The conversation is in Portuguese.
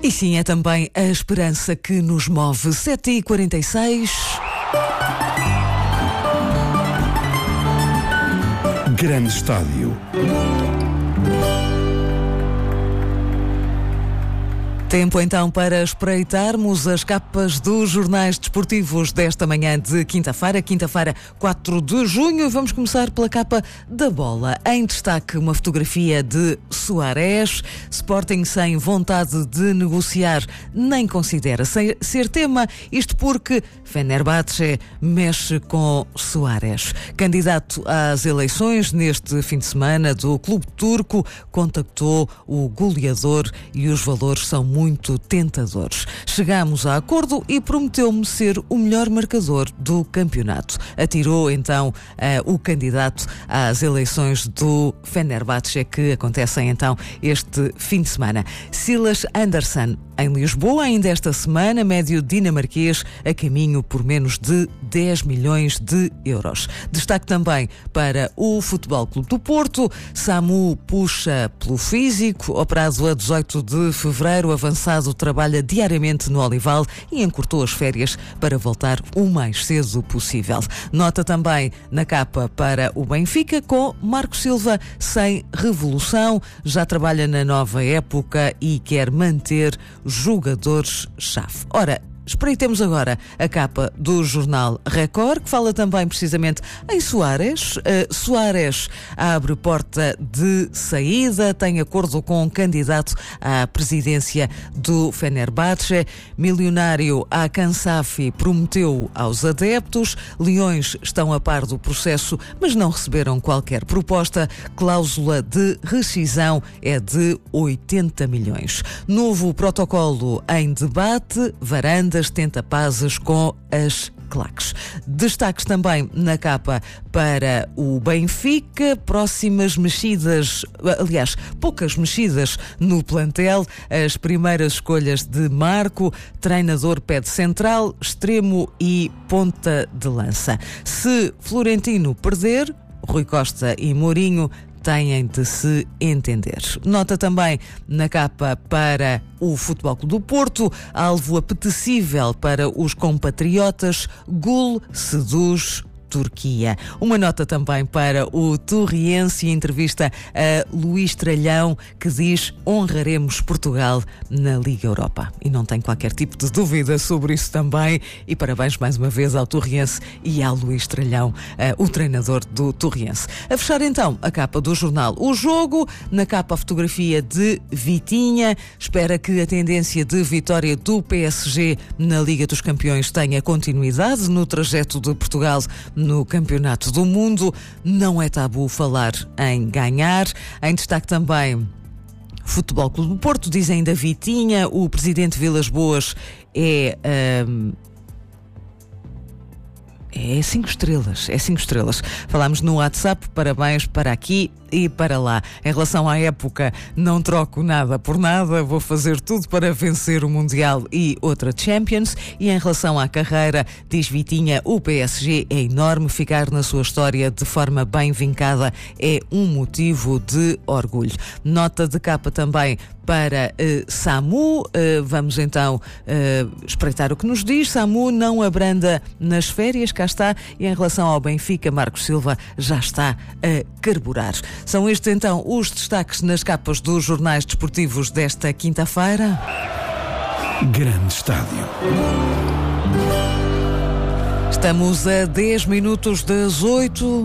E sim, é também a esperança que nos move. 7h46. Grande Estádio. Tempo então para espreitarmos as capas dos jornais desportivos desta manhã de quinta-feira, 4 de junho. Vamos começar pela capa da Bola. Em destaque, uma fotografia de Suárez. Sporting sem vontade de negociar, nem considera ser tema. Isto porque Fenerbahçe mexe com Suárez. Candidato às eleições neste fim de semana do clube turco, contactou o goleador e os valores são muito tentadores. Chegámos a acordo e prometeu-me ser o melhor marcador do campeonato. Atirou então o candidato às eleições do Fenerbahçe, que acontecem então este fim de semana. Silas Andersson, em Lisboa, ainda esta semana, médio dinamarquês, a caminho por menos de 10 milhões de euros. Destaque também para o Futebol Clube do Porto. Samu puxa pelo físico. Operado a 18 de fevereiro, avançado trabalha diariamente no Olival e encurtou as férias para voltar o mais cedo possível. Nota também na capa para o Benfica, com Marco Silva sem revolução. Já trabalha na nova época e quer manter jogadores-chave. Ora, espreitemos agora a capa do jornal Record, que fala também precisamente em Suárez. Suárez abre porta de saída, tem acordo com um candidato à presidência do Fenerbahçe. Milionário Hakan Safi prometeu aos adeptos. Leões estão a par do processo, mas não receberam qualquer proposta. Cláusula de rescisão é de 80 milhões. Novo protocolo em debate. Varanda tenta pazes com as claques. Destaques também na capa para o Benfica. Próximas mexidas, aliás, poucas mexidas no plantel. As primeiras escolhas de Marco, treinador pede central, extremo e ponta de lança. Se Florentino perder, Rui Costa e Mourinho têm de se entender. Nota também na capa para o Futebol Clube do Porto, alvo apetecível para os compatriotas. Gol seduz Turquia. Uma nota também para o Torriense, entrevista a Luís Tralhão, que diz: honraremos Portugal na Liga Europa. E não tem qualquer tipo de dúvida sobre isso também. E parabéns mais uma vez ao Torriense e ao Luís Tralhão, o treinador do Torriense. A fechar então a capa do jornal O Jogo, na capa a fotografia de Vitinha. Espera que a tendência de vitória do PSG na Liga dos Campeões tenha continuidade no trajeto de Portugal no Campeonato do Mundo. Não é tabu falar em ganhar. Em destaque também Futebol Clube do Porto, diz ainda Vitinha. O presidente Vilas Boas é 5 estrelas, é 5 estrelas. Falámos no WhatsApp, parabéns para aqui e para lá. Em relação à época, não troco nada por nada, vou fazer tudo para vencer o Mundial e outra Champions. E em relação à carreira, diz Vitinha, o PSG é enorme, ficar na sua história de forma bem vincada é um motivo de orgulho. Nota de capa também para Samu. Vamos então espreitar o que nos diz. Samu não abranda nas férias, cá está. E em relação ao Benfica, Marcos Silva já está a carburar. São estes então os destaques nas capas dos jornais desportivos desta quinta-feira. Grande Estádio. Estamos a 10 minutos das 8.